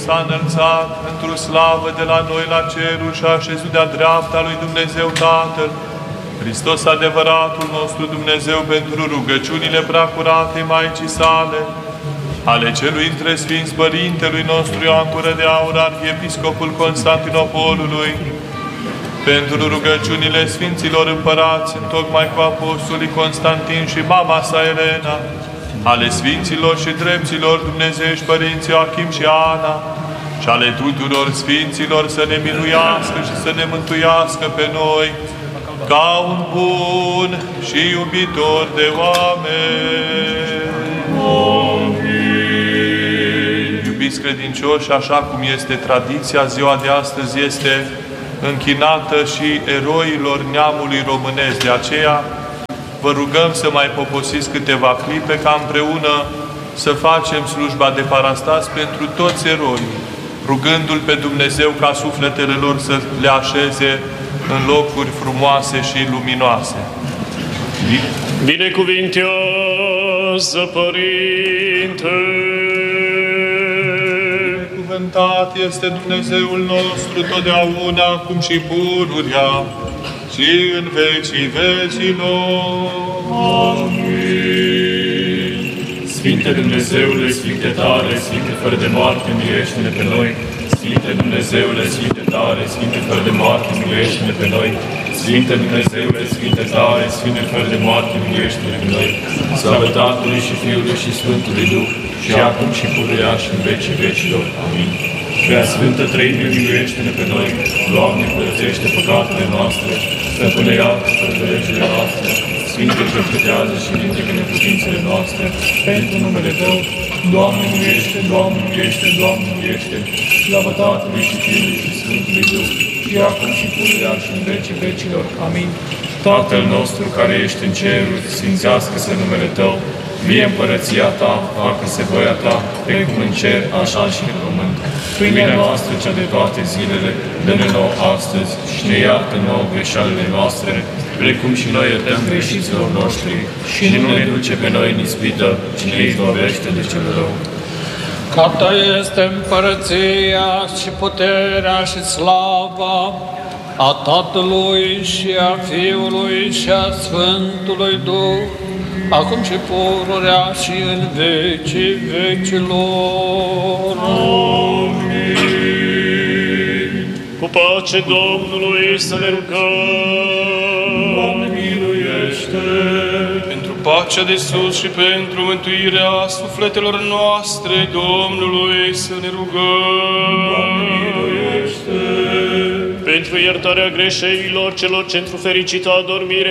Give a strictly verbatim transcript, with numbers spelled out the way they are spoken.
s-a înălțat într-o slavă de la noi la cerul și a așezut de-a dreapta lui Dumnezeu Tatăl. Hristos, adevăratul nostru Dumnezeu, pentru rugăciunile preacurate Maicii sale, ale celui între Sfinți Părintelui nostru Ioan Gură de Aur, Arhiepiscopul Constantinopolului, pentru rugăciunile Sfinților Împărați, întocmai cu Apostolii Constantin și mama sa Elena, ale Sfinților și Drepților Dumnezeiești Părinții Joachim și Ana, și ale tuturor Sfinților, să ne miluiască și să ne mântuiască pe noi, ca un bun și iubitor de oameni. Amin. Iubiți credincioși, așa cum este tradiția, ziua de astăzi este închinată și eroilor neamului românesc. De aceea vă rugăm să mai poposiți câteva clipe ca împreună să facem slujba de parastas pentru toți eroii, rugându-L pe Dumnezeu ca sufletele lor să le așeze în locuri frumoase și luminoase. Binecuvintează, Părinte! Binecuvântat este Dumnezeul nostru totdeauna, acum și pururea, și în vecii vecilor. Amin. Sfinte Dumnezeule, Sfinte tare, Sfinte fără de moarte, miluiește-ne pe noi. Sfinte Dumnezeule, Sfinte tare, Sfinte fără de moarte, miluiește-ne pe noi. Sfinte Dumnezeule, Sfinte tare, Sfinte fără de moarte, miluiește-ne pe noi. Slavă Tatălui și Fiului și Sfântului Duh, și acum și pururea și în vecii vecilor. Amin. Prea Sfântă Treime, miluiește-ne pe noi. Doamne, curățește păcatele noastre, stăpâne iartă fără de legile noastre, Sfinte, cercetează și vindecă neputințele noastre, pentru numele Tău. Doamne, miluiește, Doamne, miluiește, Doamne, miluiește. Slavă Tatălui și Fiului și Sfântului Duh, și acum și pururea și în vecii vecilor. Amin. Tatăl nostru care ești în ceruri, sfințească-se numele Tău, vie împărăția Ta, facă-se voia Ta, precum în cer, așa și în pământ. Pâinea noastră, cea de toate zilele, dă-ne nouă astăzi și ne iartă nouă greșalele noastre, precum și noi iertăm greșiților noștri, și nu ne duce pe noi în ispită, ci ne izbăvește de cel rău. Că Ta este împărăția și puterea și slava a Tatălui și a Fiului și a Sfântului Duh, acum și pururea și în vecii vecilor. Amin. Cu pace Domnului să ne rugăm. Doamne, miluiește! Pentru pacea de sus și pentru mântuirea sufletelor noastre, Domnului să ne rugăm. Doamne, miluiește! Pentru iertarea greșelilor celor ce într-o fericită adormire